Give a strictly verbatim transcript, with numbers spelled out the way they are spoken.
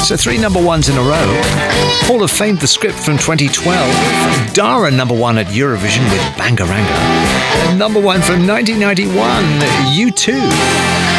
So three number ones in a row. Hall of Fame, The Script from twenty twelve. Dara number one at Eurovision with Bangaranga. And number one from nineteen ninety-one, U two.